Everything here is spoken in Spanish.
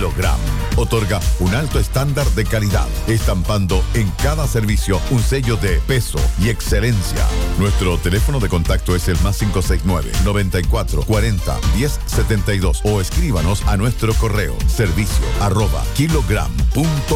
Kilogram otorga un alto estándar de calidad, estampando en cada servicio un sello de peso y excelencia. Nuestro teléfono de contacto es el +569 94 40 10 72 o escríbanos a nuestro correo servicio@kilogram.cl.